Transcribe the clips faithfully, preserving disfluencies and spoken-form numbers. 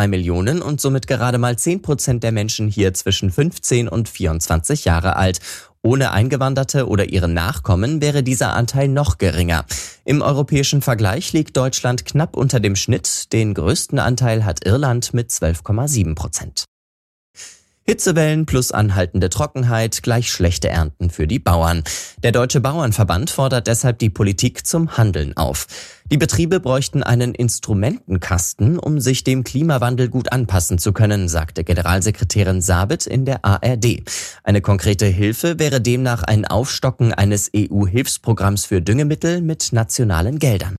zwei Millionen und somit gerade mal zehn Prozent der Menschen hier zwischen fünfzehn und vierundzwanzig Jahre alt. Ohne Eingewanderte oder ihre Nachkommen wäre dieser Anteil noch geringer. Im europäischen Vergleich liegt Deutschland knapp unter dem Schnitt. Den größten Anteil hat Irland mit zwölf Komma sieben Prozent. Hitzewellen plus anhaltende Trockenheit gleich schlechte Ernten für die Bauern. Der Deutsche Bauernverband fordert deshalb die Politik zum Handeln auf. Die Betriebe bräuchten einen Instrumentenkasten, um sich dem Klimawandel gut anpassen zu können, sagte Generalsekretärin Sabit in der A R D. Eine konkrete Hilfe wäre demnach ein Aufstocken eines E U-Hilfsprogramms für Düngemittel mit nationalen Geldern.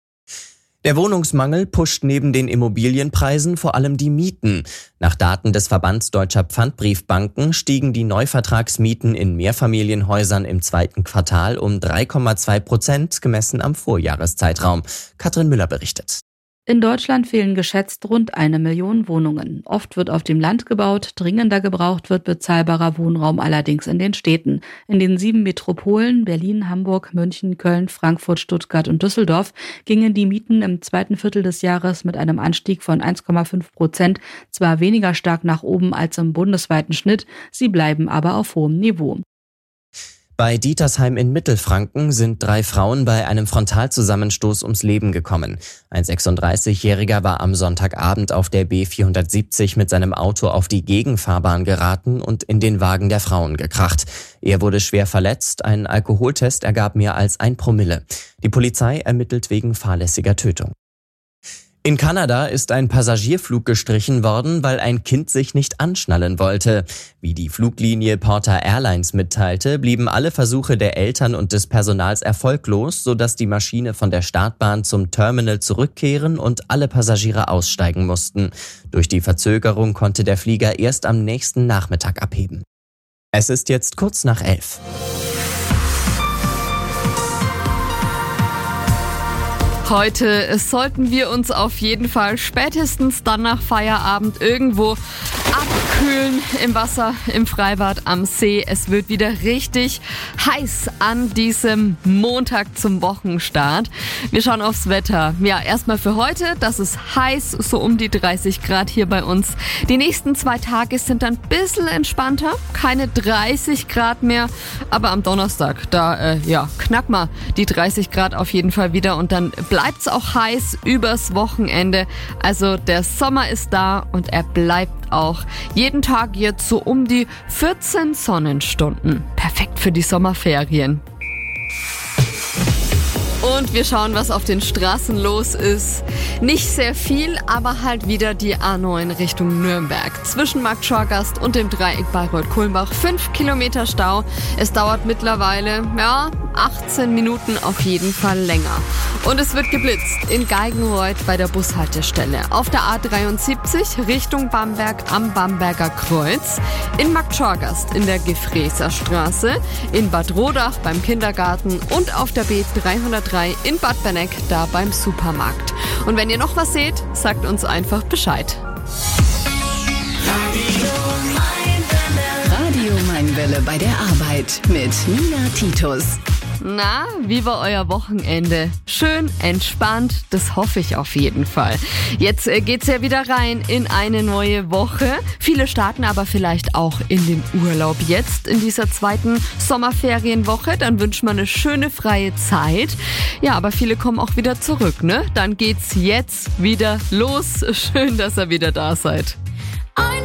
Der Wohnungsmangel pusht neben den Immobilienpreisen vor allem die Mieten. Nach Daten des Verbands Deutscher Pfandbriefbanken stiegen die Neuvertragsmieten in Mehrfamilienhäusern im zweiten Quartal um drei Komma zwei Prozent, gemessen am Vorjahreszeitraum. Katrin Müller berichtet. In Deutschland fehlen geschätzt rund eine Million Wohnungen. Oft wird auf dem Land gebaut, dringender gebraucht wird bezahlbarer Wohnraum allerdings in den Städten. In den sieben Metropolen Berlin, Hamburg, München, Köln, Frankfurt, Stuttgart und Düsseldorf gingen die Mieten im zweiten Viertel des Jahres mit einem Anstieg von eins Komma fünf Prozent zwar weniger stark nach oben als im bundesweiten Schnitt, sie bleiben aber auf hohem Niveau. Bei Dietersheim in Mittelfranken sind drei Frauen bei einem Frontalzusammenstoß ums Leben gekommen. Ein sechsunddreißigjähriger war am Sonntagabend auf der B vierhundertsiebzig mit seinem Auto auf die Gegenfahrbahn geraten und in den Wagen der Frauen gekracht. Er wurde schwer verletzt, ein Alkoholtest ergab mehr als ein Promille. Die Polizei ermittelt wegen fahrlässiger Tötung. In Kanada ist ein Passagierflug gestrichen worden, weil ein Kind sich nicht anschnallen wollte. Wie die Fluglinie Porter Airlines mitteilte, blieben alle Versuche der Eltern und des Personals erfolglos, sodass die Maschine von der Startbahn zum Terminal zurückkehren und alle Passagiere aussteigen mussten. Durch die Verzögerung konnte der Flieger erst am nächsten Nachmittag abheben. Es ist jetzt kurz nach elf. Heute sollten wir uns auf jeden Fall spätestens dann nach Feierabend irgendwo abkühlen im Wasser, im Freibad, am See. Es wird wieder richtig heiß an diesem Montag zum Wochenstart. Wir schauen aufs Wetter. Ja, erstmal für heute, das ist heiß, so um die dreißig Grad hier bei uns. Die nächsten zwei Tage sind dann ein bisschen entspannter, keine dreißig Grad mehr. Aber am Donnerstag, da äh, ja, knack mal die dreißig Grad auf jeden Fall wieder und dann bleibt's auch heiß übers Wochenende. Also der Sommer ist da und er bleibt auch jeden Tag jetzt so um die vierzehn Sonnenstunden. Perfekt für die Sommerferien. Und wir schauen, was auf den Straßen los ist. Nicht sehr viel, aber halt wieder die A neun Richtung Nürnberg. Zwischen Markt Schorgast und dem Dreieck Bayreuth-Kulmbach. Fünf Kilometer Stau. Es dauert mittlerweile, ja, achtzehn Minuten auf jeden Fall länger. Und es wird geblitzt in Geigenreuth bei der Bushaltestelle. Auf der A dreiundsiebzig Richtung Bamberg am Bamberger Kreuz. In Markt Schorgast in der Gefräßerstraße. In Bad Rodach beim Kindergarten und auf der B dreihundertdrei in Bad Benneck, da beim Supermarkt. Und wenn ihr noch was seht, sagt uns einfach Bescheid. Radio Mainwelle bei der Arbeit mit Nina Titus. Na, wie war euer Wochenende? Schön, entspannt, das hoffe ich auf jeden Fall. Jetzt äh, geht's ja wieder rein in eine neue Woche. Viele starten aber vielleicht auch in den Urlaub jetzt, in dieser zweiten Sommerferienwoche. Dann wünscht man eine schöne freie Zeit. Ja, aber viele kommen auch wieder zurück, ne? Dann geht's jetzt wieder los. Schön, dass ihr wieder da seid. Ein